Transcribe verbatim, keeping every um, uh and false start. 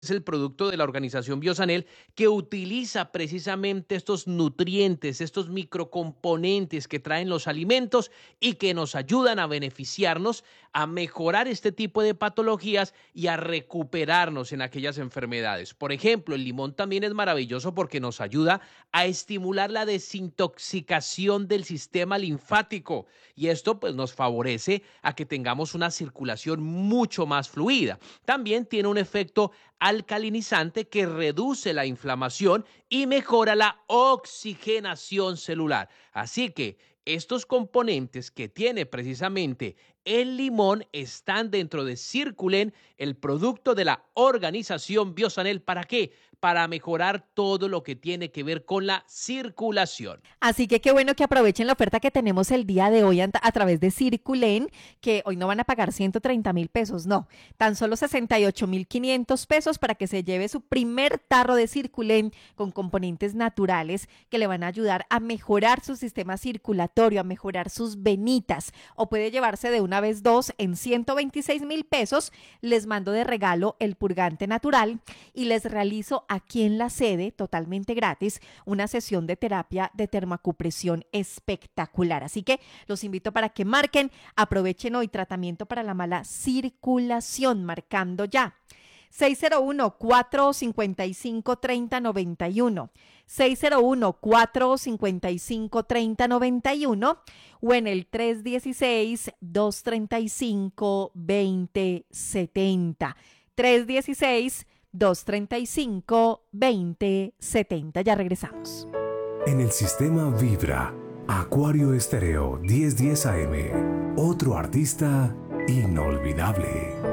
es el producto de la organización Biosanel que utiliza precisamente estos nutrientes, estos microcomponentes que traen los alimentos y que nos ayudan a beneficiarnos, a mejorar este tipo de patologías y a recuperarnos en aquellas enfermedades. Por ejemplo, el limón también es maravilloso porque nos ayuda a estimular la desintoxicación del sistema linfático y esto pues nos favorece a que tengamos una circulación mucho más fluida. También tiene un efecto alcalinizante que reduce la inflamación y mejora la oxigenación celular. Así que estos componentes que tiene precisamente el limón están dentro de Circulen, el producto de la organización Biosanel. ¿Para qué? Para mejorar todo lo que tiene que ver con la circulación. Así que qué bueno que aprovechen la oferta que tenemos el día de hoy a, a través de Circulen, que hoy no van a pagar ciento treinta mil pesos, no, tan solo sesenta y ocho mil quinientos pesos para que se lleve su primer tarro de Circulen con componentes naturales que le van a ayudar a mejorar su sistema circulatorio, a mejorar sus venitas, o puede llevarse de una vez dos en ciento veintiséis mil pesos. Les mando de regalo el purgante natural y les realizo aquí en la sede, totalmente gratis, una sesión de terapia de termoacupresión espectacular. Así que los invito para que marquen, aprovechen hoy tratamiento para la mala circulación, marcando ya. seis cero uno, cuatro cinco cinco, tres cero nueve uno, seis cero uno, cuatro cinco cinco, tres cero nueve uno o en el tres uno seis, dos tres cinco, dos cero siete cero. tres uno seis, dos tres cinco, dos cero siete cero. Ya regresamos. En el sistema Vibra, Acuario Estéreo mil diez A M, otro artista inolvidable.